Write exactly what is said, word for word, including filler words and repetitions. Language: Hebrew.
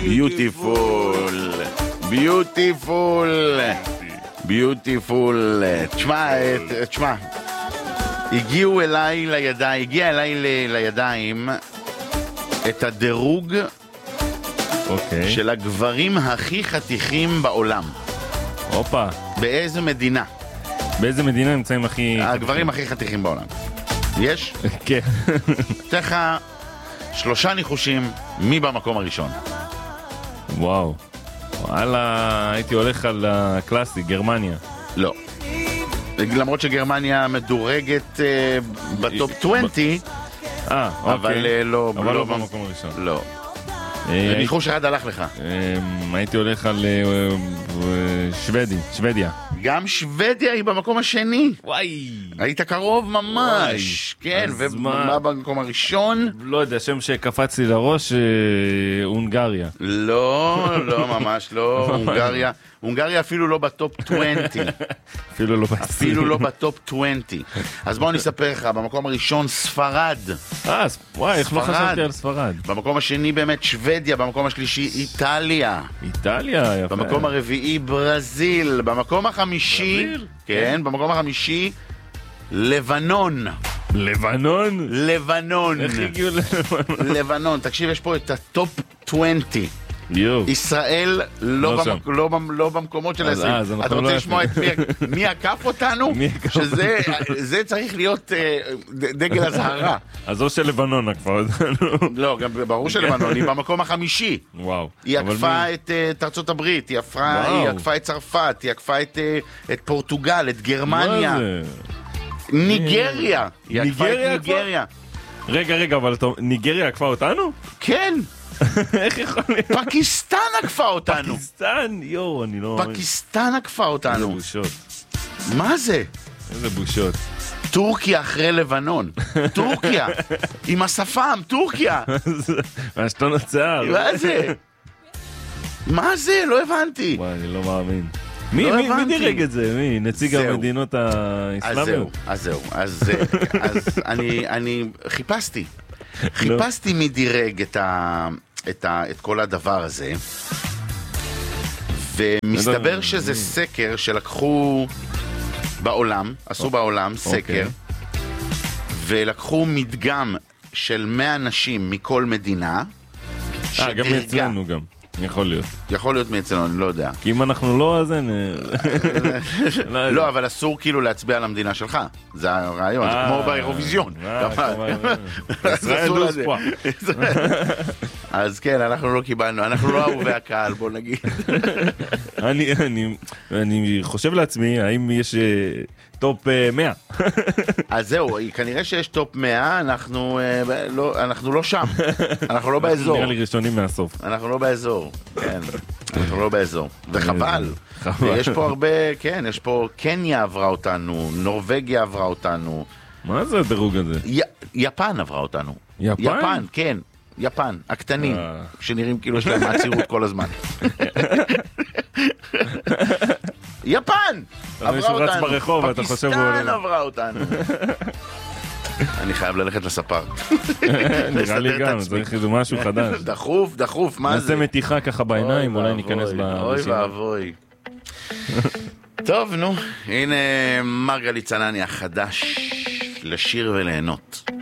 ביוטיפול, ביוטיפול, ביוטיפול. תשמע, תשמע, הגיעו אליי לידיים, הגיע אליי לידיים את הדירוג אוקיי. של הגברים הכי חתיכים בעולם. הופה. באיזה מדינה? באיזה מדינה נמצאים הכי... הגברים הכי חתיכים בעולם. יש? כן. תכף שלושה ניחושים, מי במקום הראשון? וואו. וואלה, הייתי הולך על הקלאסי, גרמניה. לא. למרות שגרמניה מדורגת uh, בטופ עשרים, אה, אוקיי. אבל uh, לא, אבל לא, לא במקום הראשון. לא. אה, ניחוש אחד הלך לך. אה, הייתי הולך על אה, אה, שוודי, שוודיה. גם שוודיה היא במקום השני. וואי. היית קרוב ממש. כן, אז ומה מה? במקום הראשון? לא יודע, שם שקפץ לי לראש, אה, הונגריה. לא, לא, ממש לא. הונגריה. הונגריה אפילו לא בטופ עשרים. אפילו לא בעשרים. אפילו לא בטופ עשרים. אז בואו נספר לך, במקום הראשון ספרד. אה, וואי, איך לא ספרד. חשבתי על ספרד? במקום השני באמת שוודיה, במקום השלישי איטליה. איטליה, יפה. במקום הרביעי ברזיל, במקום החמישי, ברזיל? כן, במקום החמישי לבנון. לבנון? לבנון. איך הגיעו ללבנון? לבנון, תקשיב, יש פה את הטופ עשרים. יו. ישראל לא, לא במק... שם. לא, במ... לא במקומות של אז- עשרים. אז אנחנו אתה רוצה לא לשמוע את מי, מי עקף אותנו? מי עקף שזה זה צריך להיות אה, ד- דגל הזהרה. אז או של לבנון עקפה אותנו. לא, גם ברור שלבנון, היא במקום החמישי. וואו. היא אבל עקפה מי- את, אה, את ארצות הברית, היא עקפה, וואו. היא עקפה את צרפת, היא עקפה את, אה, את פורטוגל, את גרמניה, מה זה? ניגריה. היא עקפה ניגריה את ניגריה. רגע, רגע, אבל אתה- ניגריה עקפה אותנו? כן, איך יכול להיות? פקיסטן עקפה אותנו. פקיסטן? יואו, אני לא... פקיסטן עקפה איזה אותנו. בושות. מה זה? איזה בושות. טורקיה אחרי לבנון. טורקיה. עם השפם, טורקיה. מהשתון השיער. מה זה? מה זה? לא הבנתי. וואי, אני לא מאמין. מי, לא מי, מי הבנתי. דירג את זה? מי? נציג זהו. המדינות אז האסלאמיות? זהו, אז זהו. אז, אה, אז אני, אני חיפשתי. חיפשתי מי דירג את, ה, את, ה, את כל הדבר הזה. ומסתבר שזה סקר שלקחו בעולם, עשו בעולם סקר, ולקחו מדגם של מאה נשים מכל מדינה, אה, גם שדירגה. אצלנו גם. יכול להיות. יכול להיות מאצלנו, אני לא יודע. כי אם אנחנו לא, אז אין... לא, אבל אסור כאילו להצביע על המדינה שלך. זה הרעיון, זה כמו באירוויזיון. ישראל דוס פה. אז כן, אנחנו לא קיבלנו, אנחנו לא אהובי הקהל, בוא נגיד. אני, אני, אני חושב לעצמי, האם יש אה, טופ אה, מאה? אז זהו, כנראה שיש טופ מאה, אנחנו אה, ב- לא- אנחנו לא שם. אנחנו לא באזור. נראה לי ראשונים מהסוף. אנחנו לא באזור, כן. אנחנו לא באזור. וחבל. חבל. יש פה הרבה, כן, יש פה קניה עברה אותנו, נורווגיה עברה אותנו, מה זה הדירוג הזה? י- יפן עברה אותנו. יפן? יפן, כן. יפן, הקטנים, אה. שנראים כאילו יש להם עצירות כל הזמן. יפן! עברה מישהו רץ אותנו. ברחוב ואתה חושב הוא פקיסטן עולה. עברה אותנו. אני חייב ללכת לספר. נראה לי לסדר את גם, עצמי. צריך איזה משהו חדש. דחוף, דחוף, מה זה? נעשה מתיחה ככה בעיניים, אוי אולי ואבוי, ניכנס אוי ברשימה. ואבוי. טוב, נו, הנה מרגלית צנני החדש, לשיר וליהנות.